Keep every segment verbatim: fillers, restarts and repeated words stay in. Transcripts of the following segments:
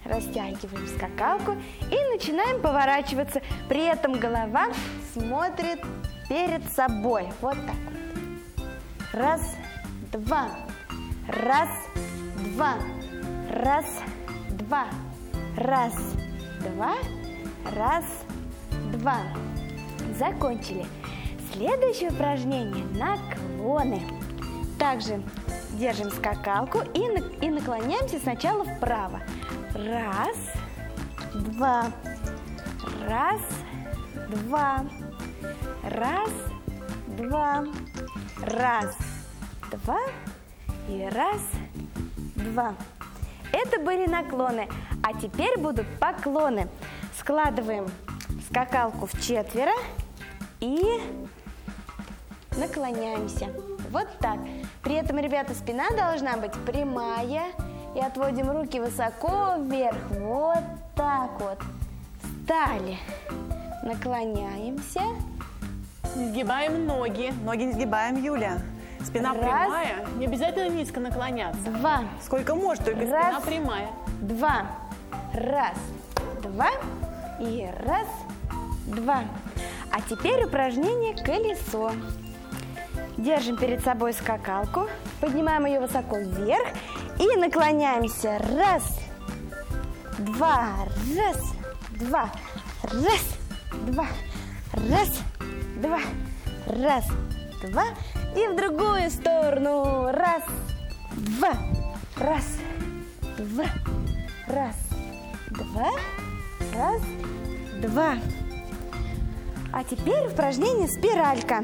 растягиваем скакалку и начинаем поворачиваться. При этом голова смотрит перед собой. Вот так вот. Раз, два. Раз, два. Раз, два. Раз, два. Раз, два. Закончили. Следующее упражнение – наклоны. Также держим скакалку и, и наклоняемся сначала вправо. Раз, два. Раз, два. Раз, два. Раз, два. И раз, два. Это были наклоны. А теперь будут поклоны. Складываем скакалку в четверо и наклоняемся. Вот так. При этом, ребята, спина должна быть прямая. И отводим руки высоко вверх. Вот так вот. Встали. Наклоняемся. Не сгибаем ноги. Ноги не сгибаем, Юля. Спина Раз. прямая. Не обязательно низко наклоняться. Два. Сколько может, только Раз. Спина прямая. Два. Раз. Два. И раз. Два. А теперь упражнение колесо. Держим перед собой скакалку, поднимаем ее высоко вверх и наклоняемся. Раз, два, раз, два, раз, два, раз, два, раз, два. И в другую сторону. Раз, два, раз, два, раз, два, раз, два. А теперь упражнение спиралька.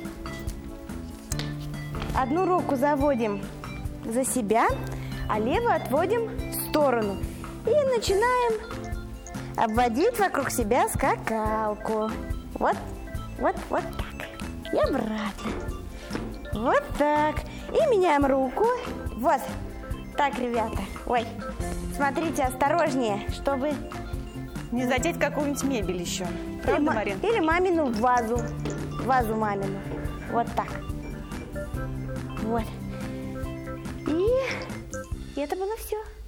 Одну руку заводим за себя, а левую отводим в сторону. И начинаем обводить вокруг себя скакалку. Вот, вот, вот так. И обратно. Вот так. И меняем руку. Вот. Так, ребята. Ой, смотрите, осторожнее, чтобы... Не задеть какую-нибудь мебель еще. Правда, или, Марин? Или мамину вазу. Вазу мамину. Вот так. Вот. И, и это было все.